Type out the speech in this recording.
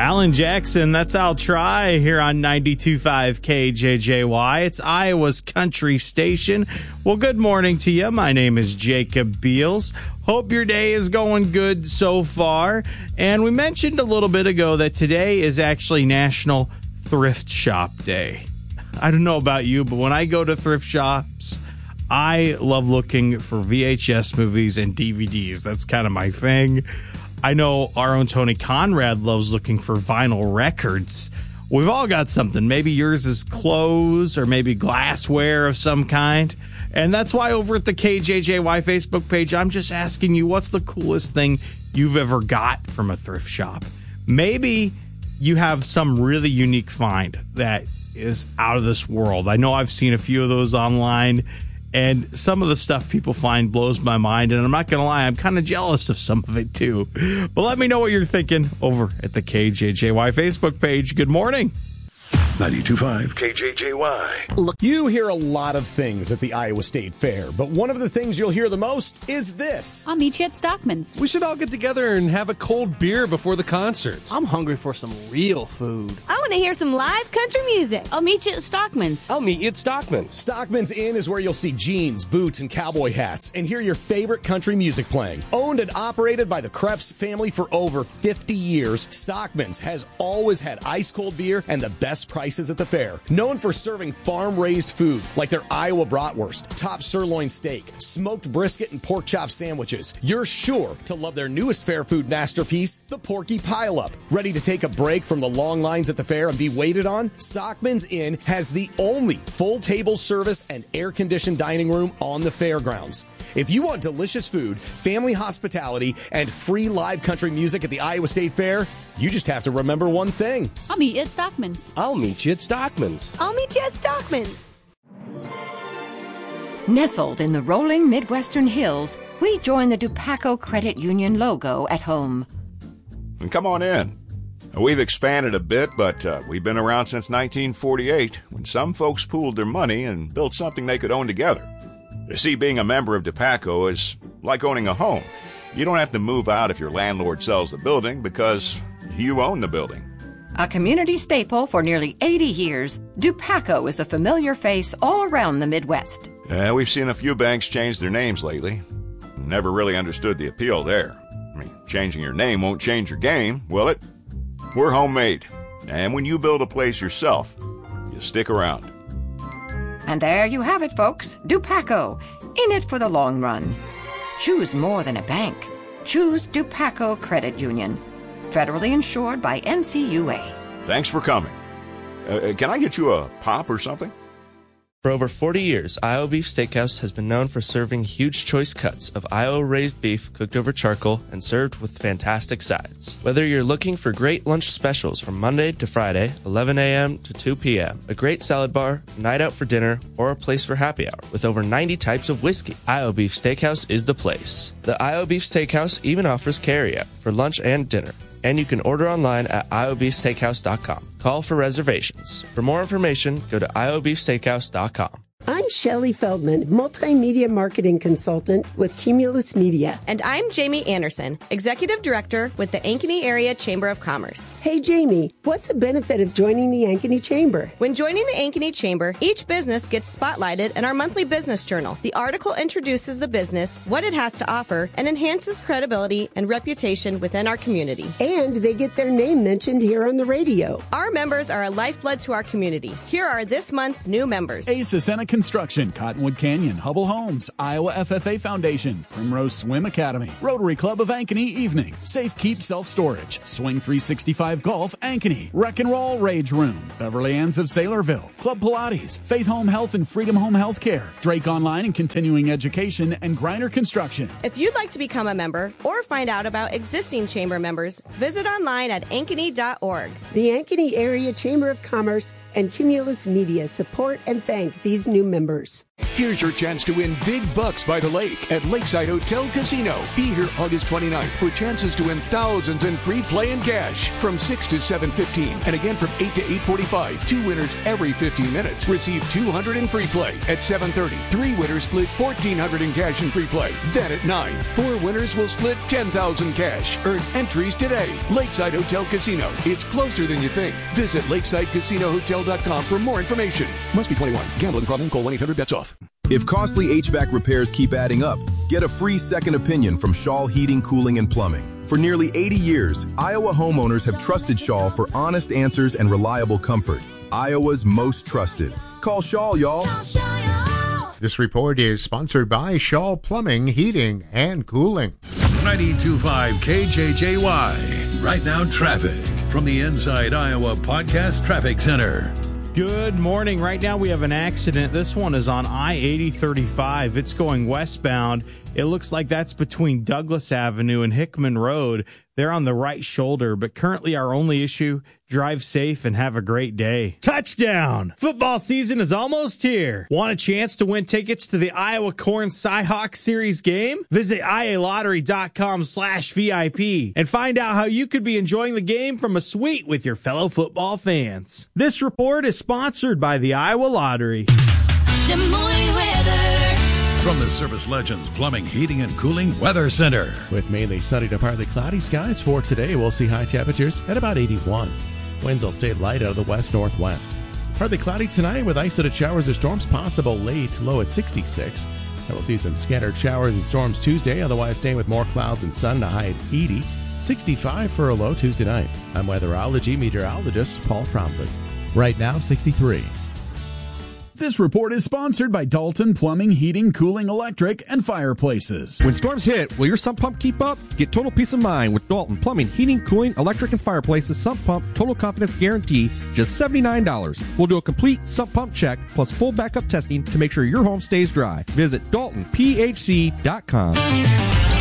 Alan Jackson, that's I'll Try here on 92.5 KJJY. It's Iowa's country station. Well, good morning to you. My name is Jacob Beals. Hope your day is going good so far. And we mentioned a little bit ago that today is actually National Thrift Shop Day. I don't know about you, but when I go to thrift shops, I love looking for VHS movies and DVDs. That's kind of my thing. I know our own Tony Conrad loves looking for vinyl records. We've all got something. Maybe yours is clothes or maybe glassware of some kind. And that's why over at the KJJY Facebook page, I'm just asking you, what's the coolest thing you've ever got from a thrift shop? Maybe you have some really unique find that is out of this world. I know I've seen a few of those online. And some of the stuff people find blows my mind. And I'm not going to lie, I'm kind of jealous of some of it, too. But let me know what you're thinking over at the KJJY Facebook page. Good morning. 92.5 KJJY. Look, you hear a lot of things at the Iowa State Fair, but one of the things you'll hear the most is this. I'll meet you at Stockman's. We should all get together and have a cold beer before the concert. I'm hungry for some real food. I want to hear some live country music. I'll meet you at Stockman's. I'll meet you at Stockman's. Stockman's Inn is where you'll see jeans, boots, and cowboy hats and hear your favorite country music playing. Owned and operated by the Krebs family for over 50 years, Stockman's has always had ice-cold beer and the best prices at the fair. Known for serving farm-raised food like their Iowa bratwurst, top sirloin steak, smoked brisket, and pork chop sandwiches, you're sure to love their newest fair food masterpiece, the Porky Pile-Up. Ready to take a break from the long lines at the fair and be waited on? Stockman's Inn has the only full table service and air-conditioned dining room on the fairgrounds. If you want delicious food, family hospitality, and free live country music at the Iowa State Fair, you just have to remember one thing. I'll meet you at Stockman's. I'll meet you at Stockman's. I'll meet you at Stockman's. Nestled in the rolling Midwestern hills, we join the Dupaco Credit Union logo at home. And come on in. We've expanded a bit, but we've been around since 1948, when some folks pooled their money and built something they could own together. You see, being a member of Dupaco is like owning a home. You don't have to move out if your landlord sells the building because you own the building. A community staple for nearly 80 years, Dupaco is a familiar face all around the Midwest. We've seen a few banks change their names lately. Never really understood the appeal there. I mean, changing your name won't change your game, will it? We're homemade. And when you build a place yourself, you stick around. And there you have it, folks. Dupaco, in it for the long run. Choose more than a bank. Choose Dupaco Credit Union. Federally insured by NCUA. Thanks for coming. Can I get you a pop or something? For over 40 years, Iowa Beef Steakhouse has been known for serving huge choice cuts of Iowa-raised beef cooked over charcoal and served with fantastic sides. Whether you're looking for great lunch specials from Monday to Friday, 11 a.m. to 2 p.m., a great salad bar, night out for dinner, or a place for happy hour with over 90 types of whiskey, Iowa Beef Steakhouse is the place. The Iowa Beef Steakhouse even offers carry-out for lunch and dinner. And you can order online at iowabeefsteakhouse.com. Call for reservations. For more information, go to iowabeefsteakhouse.com. I'm Shelley Feldman, multimedia marketing consultant with Cumulus Media. And I'm Jamie Anderson, executive director with the Ankeny Area Chamber of Commerce. Hey, Jamie, what's the benefit of joining the Ankeny Chamber? When joining the Ankeny Chamber, each business gets spotlighted in our monthly business journal. The article introduces the business, what it has to offer, and enhances credibility and reputation within our community. And they get their name mentioned here on the radio. Our members are a lifeblood to our community. Here are this month's new members. ACES Construction, Cottonwood Canyon, Hubble Homes, Iowa FFA Foundation, Primrose Swim Academy, Rotary Club of Ankeny Evening, Safe Keep Self-Storage, Swing 365 Golf Ankeny, Wreck and Roll Rage Room, Beverly Ann's of Saylorville, Club Pilates, Faith Home Health and Freedom Home Healthcare, Drake Online and Continuing Education, and Griner Construction. If you'd like to become a member or find out about existing chamber members, visit online at ankeny.org. The Ankeny Area Chamber of Commerce and Cumulus Media support and thank these new members. Here's your chance to win big bucks by the lake at Lakeside Hotel Casino. Be here August 29th for chances to win thousands in free play and cash from 6 to 7:15 and again from 8 to 8:45. 2 winners every 15 minutes receive $200 in free play. At 7:30, 3 winners split $1,400 in cash and free play. Then at 9, 4 winners will split $10,000 cash. Earn entries today. Lakeside Hotel Casino. It's closer than you think. Visit LakesideCasinoHotel.com for more information. Must be 21. Gambling problem? Call 1-800-BETS-OFF. If costly HVAC repairs keep adding up, get a free second opinion from Shaw Heating, Cooling, and Plumbing. For nearly 80 years, Iowa homeowners have trusted Shaw for honest answers and reliable comfort. Iowa's most trusted. Call Shaw, y'all. This report is sponsored by Shaw Plumbing, Heating, and Cooling. 92.5 KJJY. Right now, traffic from the Inside Iowa Podcast Traffic Center. Good morning. Right now we have an accident. This one is on I-8035. It's going westbound. It looks like that's between Douglas Avenue and Hickman Road. They're on the right shoulder, but currently our only issue, drive safe and have a great day. Touchdown! Football season is almost here. Want a chance to win tickets to the Iowa Corn Cyhawk Series game? Visit ialottery.com/VIP and find out how you could be enjoying the game from a suite with your fellow football fans. This report is sponsored by the Iowa Lottery. Des Moines weather. From the Service Legends Plumbing, Heating, and Cooling Weather Center. With mainly sunny to partly cloudy skies for today, we'll see high temperatures at about 81. Winds will stay light out of the west-northwest. Partly cloudy tonight with isolated showers or storms possible late, low at 66. And we'll see some scattered showers and storms Tuesday, otherwise staying with more clouds and sun, a high at 80. 65 for a low Tuesday night. I'm weatherology meteorologist Paul Trombley. Right now, 63. This report is sponsored by Dalton Plumbing, Heating, Cooling, Electric, and Fireplaces. When storms hit, will your sump pump keep up? Get total peace of mind with Dalton Plumbing, Heating, Cooling, Electric, and Fireplaces sump pump total confidence guarantee, just $79. We'll do a complete sump pump check plus full backup testing to make sure your home stays dry. Visit DaltonPHC.com.